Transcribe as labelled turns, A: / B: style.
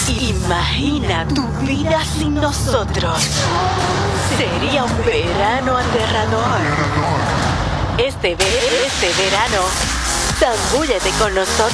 A: Imagina tu vida sin nosotros. Sería un verano aterrador. Este verano, zambúllete con nosotros.